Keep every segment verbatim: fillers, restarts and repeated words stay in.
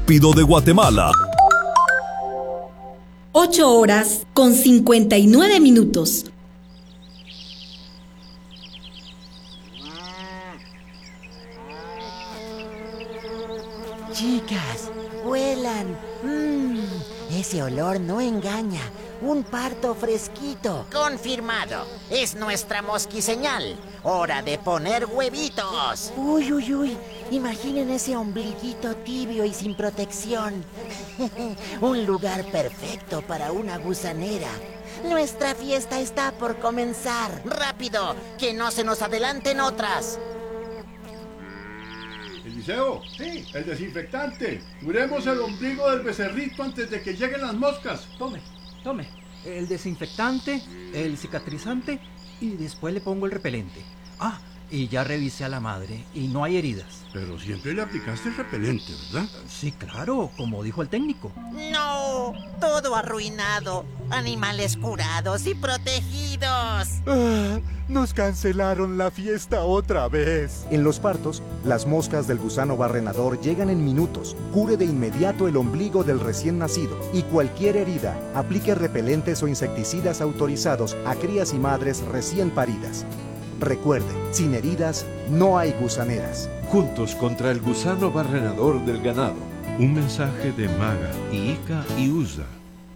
rápido de Guatemala. ocho horas con cincuenta y nueve minutos. Chicas, vuelan. Mmm, ese olor no engaña. Un parto fresquito. Confirmado. Es nuestra mosquiseñal. Hora de poner huevitos. Uy, uy, uy. Imaginen ese ombliguito tibio y sin protección. Un lugar perfecto para una gusanera. Nuestra fiesta está por comenzar. ¡Rápido! ¡Que no se nos adelanten otras! Eliseo, sí, el desinfectante. Curemos el ombligo del becerrito antes de que lleguen las moscas. Tome, tome. El desinfectante, el cicatrizante y después le pongo el repelente. Ah, y ya revisé a la madre y no hay heridas. Pero siempre le aplicaste el repelente, ¿verdad? Sí, claro, como dijo el técnico. ¡No! Todo arruinado. Animales curados y protegidos. Ah, nos cancelaron la fiesta otra vez. En los partos, las moscas del gusano barrenador llegan en minutos. Cure de inmediato el ombligo del recién nacido y cualquier herida, aplique repelentes o insecticidas autorizados a crías y madres recién paridas. Recuerde, sin heridas no hay gusaneras. Juntos contra el gusano barrenador del ganado. Un mensaje de MAGA, I I C A y U S A.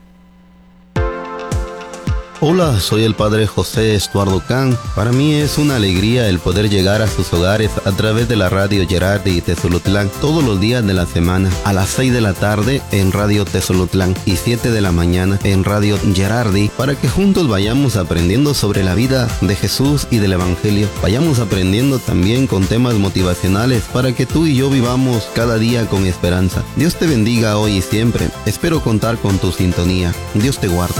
Hola, soy el padre José Estuardo Can. Para mí es una alegría el poder llegar a sus hogares a través de la radio Gerardi y Tezolutlán todos los días de la semana, a las seis de la tarde en Radio Tezolutlán y siete de la mañana en Radio Gerardi, para que juntos vayamos aprendiendo sobre la vida de Jesús y del Evangelio. Vayamos aprendiendo también con temas motivacionales para que tú y yo vivamos cada día con esperanza. Dios te bendiga hoy y siempre. Espero contar con tu sintonía. Dios te guarde.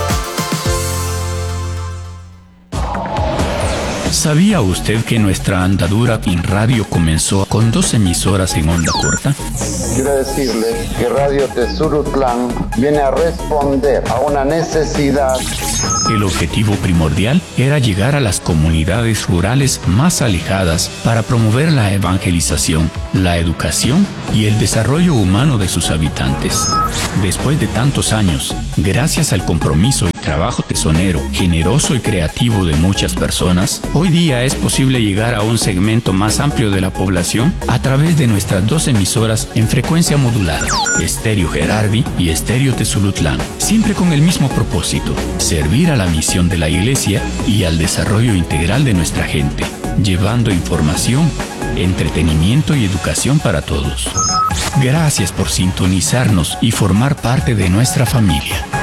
¿Sabía usted que nuestra andadura en radio comenzó con dos emisoras en onda corta? Quiero decirle que Radio Tezolutlán viene a responder a una necesidad. El objetivo primordial era llegar a las comunidades rurales más alejadas para promover la evangelización, la educación y el desarrollo humano de sus habitantes. Después de tantos años, gracias al compromiso y trabajo tesonero, generoso y creativo de muchas personas, hoy día es posible llegar a un segmento más amplio de la población a través de nuestras dos emisoras en frecuencia modulada, Estéreo Gerardi y Estéreo Tezolutlán, siempre con el mismo propósito: servir a la misión de la Iglesia y al desarrollo integral de nuestra gente, llevando información, entretenimiento y educación para todos. Gracias por sintonizarnos y formar parte de nuestra familia.